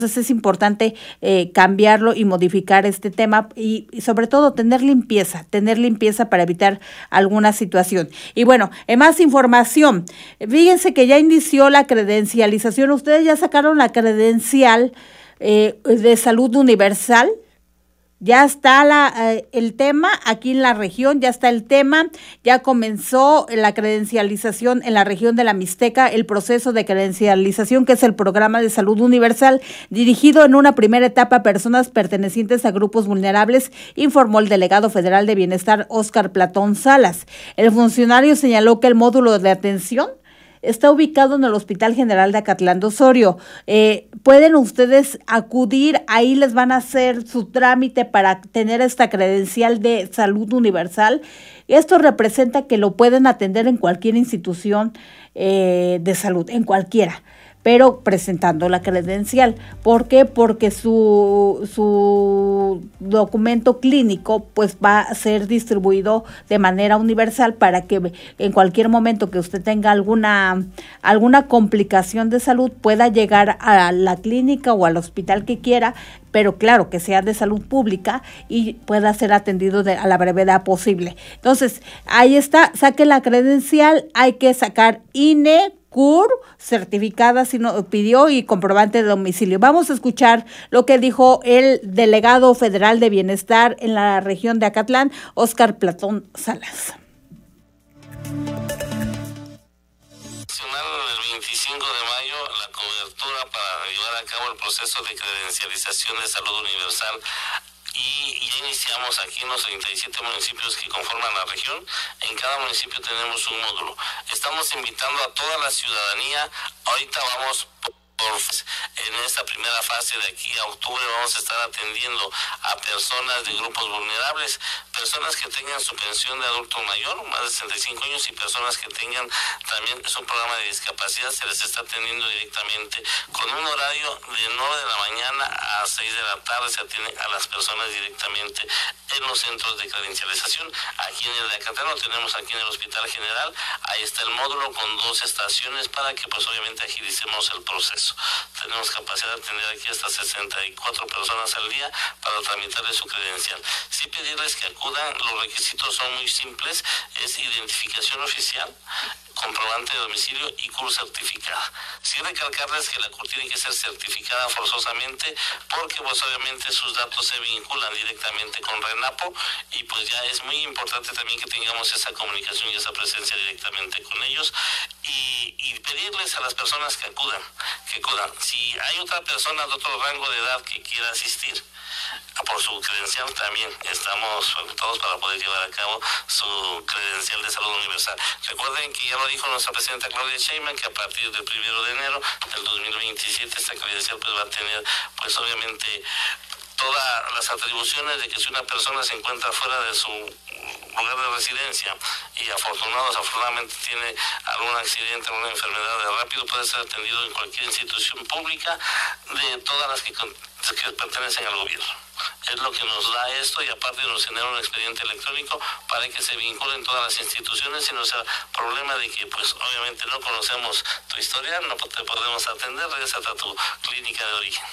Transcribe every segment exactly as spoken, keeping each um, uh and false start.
Entonces es importante eh, cambiarlo y modificar este tema y, y sobre todo tener limpieza, tener limpieza para evitar alguna situación. Y bueno, en más información, fíjense que ya inició la credencialización. Ustedes ya sacaron la credencial eh, de salud universal. Ya está la, eh, el tema aquí en la región, ya está el tema, ya comenzó la credencialización en la región de la Mixteca, el proceso de credencialización, que es el programa de salud universal, dirigido en una primera etapa a personas pertenecientes a grupos vulnerables, informó el delegado federal de Bienestar, Óscar Platón Salas. El funcionario señaló que el módulo de atención está ubicado en el Hospital General de Acatlán de Osorio. Eh, pueden ustedes acudir, ahí les van a hacer su trámite para tener esta credencial de salud universal. Esto representa que lo pueden atender en cualquier institución eh, de salud, en cualquiera, pero presentando la credencial. ¿Por qué? Porque su, su documento clínico pues va a ser distribuido de manera universal para que en cualquier momento que usted tenga alguna, alguna complicación de salud pueda llegar a la clínica o al hospital que quiera, pero claro, que sea de salud pública y pueda ser atendido de, a la brevedad posible. Entonces, ahí está, saque la credencial, hay que sacar I N E, C U R, certificada si no pidió y comprobante de domicilio. Vamos a escuchar lo que dijo el delegado federal de Bienestar en la región de Acatlán, Óscar Platón Salas. El veinticinco de mayo la cobertura para llevar a cabo el proceso de credencialización de salud universal. Y ya iniciamos aquí en los treinta y siete municipios que conforman la región. En cada municipio tenemos un módulo. Estamos invitando a toda la ciudadanía. Ahorita vamos por, en esta primera fase de aquí a octubre vamos a estar atendiendo a personas de grupos vulnerables, personas que tengan su pensión de adulto mayor, más de sesenta y cinco años, y personas que tengan también su programa de discapacidad. Se les está atendiendo directamente con un horario de nueve de la mañana a seis de la tarde. Se atiende a las personas directamente en los centros de credencialización. Aquí en el de Acatlán lo tenemos aquí en el Hospital General. Ahí está el módulo con dos estaciones para que pues obviamente agilicemos el proceso. Tenemos capacidad de atender aquí hasta sesenta y cuatro personas al día para tramitarle su credencial. Sí pedirles que acudan, los requisitos son muy simples, es identificación oficial, comprobante de domicilio y C U R certificada. Sí recalcarles que la C U R tiene que ser certificada forzosamente porque pues obviamente sus datos se vinculan directamente con RENAPO y pues ya es muy importante también que tengamos esa comunicación y esa presencia directamente con ellos y, y pedirles a las personas que acudan, que acudan. Si hay otra persona de otro rango de edad que quiera asistir, por su credencial también estamos facultados para poder llevar a cabo su credencial de salud universal. Recuerden que ya lo dijo nuestra presidenta Claudia Sheinbaum que a partir del primero de enero del dos mil veintisiete esta credencial pues va a tener pues obviamente todas las atribuciones de que si una persona se encuentra fuera de su lugar de residencia y afortunado, desafortunadamente tiene algún accidente, alguna enfermedad de rápido, puede ser atendido en cualquier institución pública de todas las que, que pertenecen al gobierno. Es lo que nos da esto y aparte nos genera un expediente electrónico para que se vinculen todas las instituciones y no sea problema de que pues obviamente no conocemos tu historia, no te podemos atender, regresa a tu clínica de origen.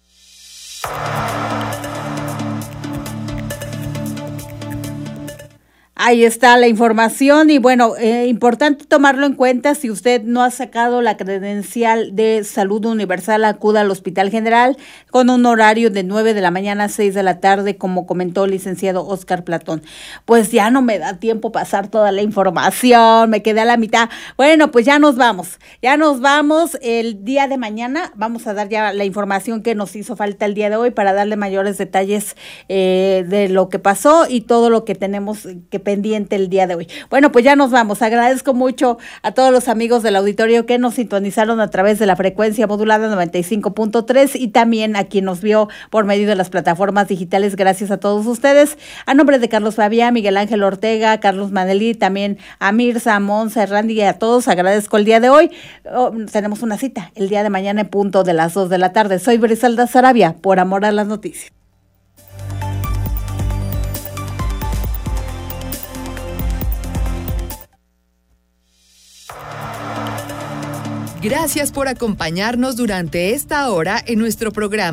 Ahí está la información y bueno, eh, importante tomarlo en cuenta. Si usted no ha sacado la credencial de salud universal, acuda al Hospital General con un horario de nueve de la mañana a seis de la tarde, como comentó el licenciado Óscar Platón. Pues ya no me da tiempo pasar toda la información, me quedé a la mitad. Bueno, pues ya nos vamos, ya nos vamos el día de mañana. Vamos a dar ya la información que nos hizo falta el día de hoy para darle mayores detalles eh, de lo que pasó y todo lo que tenemos que pendiente el día de hoy. Bueno, pues ya nos vamos. Agradezco mucho a todos los amigos del auditorio que nos sintonizaron a través de la frecuencia modulada noventa y cinco punto tres y también a quien nos vio por medio de las plataformas digitales. Gracias a todos ustedes. A nombre de Carlos Fabián, Miguel Ángel Ortega, Carlos Manelí, también a Mirza, a Monza, a Randy y a todos, agradezco el día de hoy. Oh, tenemos una cita el día de mañana en punto de las dos de la tarde. Soy Briselda Sarabia, por amor a las noticias. Gracias por acompañarnos durante esta hora en nuestro programa